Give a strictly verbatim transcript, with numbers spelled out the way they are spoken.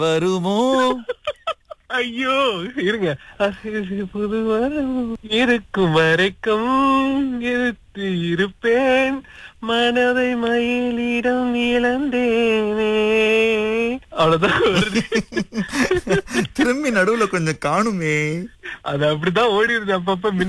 வருமோ? ஐயோ இருங்க. அது புது வரம் இருக்கும் வரைக்கும் இருத்து இருப்பேன், மனதை மயிலிடம் இழந்தேனே. அவ்வளவுதான் வருது. திரும்பி நடுவுல கொஞ்சம் காணுமே. அது அப்படிதான் ஓடிடுது அப்பப்ப.